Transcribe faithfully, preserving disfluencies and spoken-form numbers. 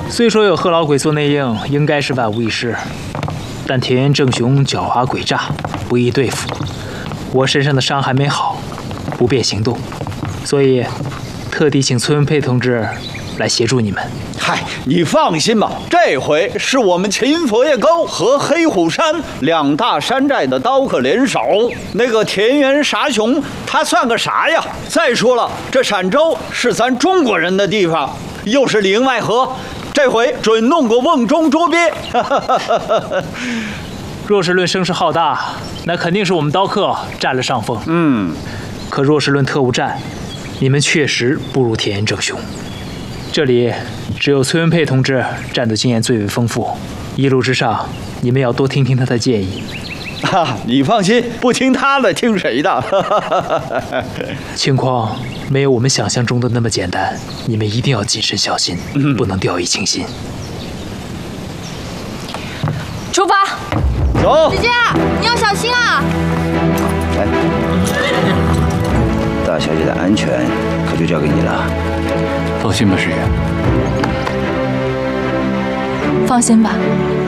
虽说有贺老鬼做内应，应该是万无一失，但田园正雄狡猾诡诈，不易对付。我身上的伤还没好，不便行动，所以特地请崔文佩同志来协助你们。 嗨，你放心吧，这回是我们秦佛爷沟和黑虎山两大山寨的刀客联手，那个田园傻熊他算个啥呀？再说了，这陕州是咱中国人的地方，又是里应外合，这回准弄个瓮中捉鳖。 若是论声势浩大，那肯定是我们刀客占了上风。 嗯， 可若是论特务战，你们确实不如田园正雄。这里只有崔文佩同志战斗经验最为丰富，一路之上，你们要多听听他的建议。 啊，你放心，不听他的，听谁的？ 情况没有我们想象中的那么简单，你们一定要谨慎小心，嗯、不能掉以轻心。 出发， 走。 姐姐，你要小心啊！ 来，大小姐的安全可就交给你了。 放心吧，师爷。 放心吧。